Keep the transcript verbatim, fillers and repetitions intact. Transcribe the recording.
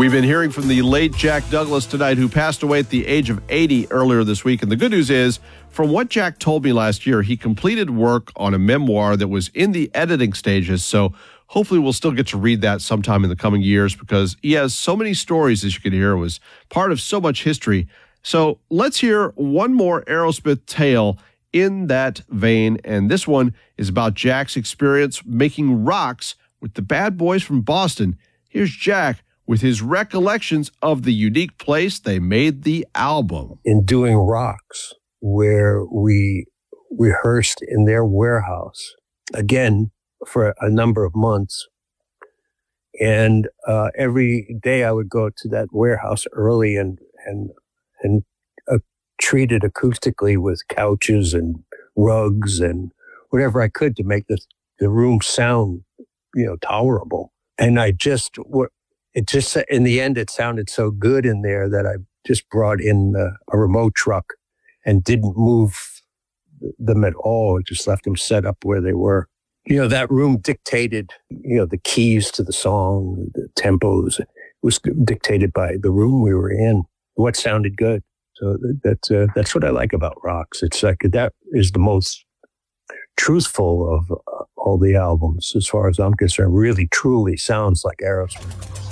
We've been hearing from the late Jack Douglas tonight, who passed away at the age of eighty earlier this week. And the good news is, from what Jack told me last year, he completed work on a memoir that was in the editing stages. So hopefully we'll still get to read that sometime in the coming years, because he has so many stories, as you can hear, was part of so much history. So let's hear one more Aerosmith tale in that vein. And this one is about Jack's experience making rocks with the Bad Boys from Boston. Here's Jack with his recollections of the unique place they made the album. In doing rocks, where we rehearsed in their warehouse, again, for a number of months. And uh, every day I would go to that warehouse early and and and uh, treat it acoustically with couches and rugs and whatever I could to make the, the room sound, you know, tolerable. And I just... It just, in the end, it sounded so good in there that I just brought in uh, a remote truck and didn't move them at all. I just left them set up where they were. You know, that room dictated, you know, the keys to the song, the tempos. It was dictated by the room we were in, what sounded good. So that's, uh, that's what I like about rocks. It's like, that is the most truthful of uh, all the albums, as far as I'm concerned. Really, truly sounds like Aerosmith.